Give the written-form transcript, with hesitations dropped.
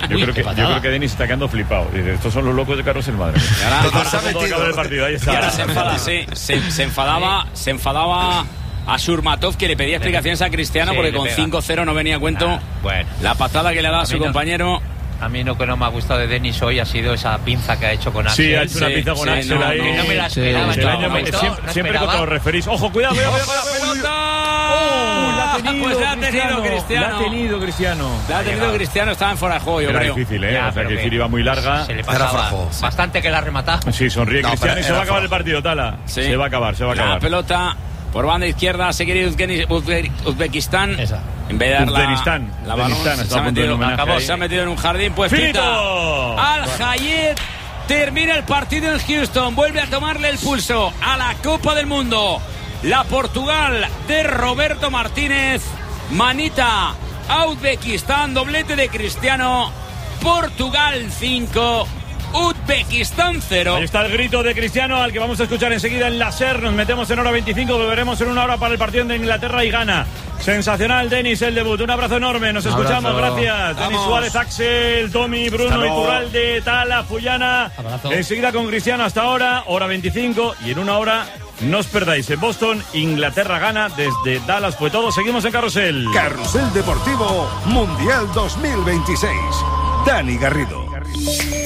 Yo creo que Denis está quedando flipado. Dice, estos son los locos de Carrusel, madre. Ahora se enfadaba a Surmatov, que le pedía explicaciones a Cristiano, porque con 5-0 no venía a cuento la patada que le ha dado a su compañero. A mí lo que no me ha gustado de Denis hoy ha sido esa pinza que ha hecho con Axel. Sí, ha hecho una pinza con Axel ahí. No me la esperaba. Siempre cuando os referís. ¡Ojo, cuidado! La ha tenido Cristiano. La ha tenido Cristiano, estaba en fuera de juego, yo creo. Era difícil, o sea, que iba muy larga. Se le pasaba bastante que la remataba. Sí, sonríe Cristiano y se va a acabar el partido, Tala. Se va a acabar. La pelota por banda izquierda, seguir Uzbekistán. En vez de dar la balón, se ha metido en un jardín, pues ¡finito! Al-Hayed termina el partido en Houston, vuelve a tomarle el pulso a la Copa del Mundo. La Portugal de Roberto Martínez, manita a Uzbekistán, doblete de Cristiano. Portugal 5, Uzbekistán 0. Ahí está el grito de Cristiano, al que vamos a escuchar enseguida en la SER. Nos metemos en hora 25, volveremos en una hora para el partido de Inglaterra y Ghana. Sensacional, Denis, el debut. Un abrazo enorme, nos escuchamos, gracias. Denis Suárez, Axel, Tommy, Bruno, Iturralde, Tala, Fuyana. Enseguida con Cristiano hasta ahora, hora 25, y en una hora no os perdáis en Boston, Inglaterra gana. Desde Dallas fue todo, seguimos en Carrusel. Carrusel Deportivo Mundial 2026. Dani Garrido.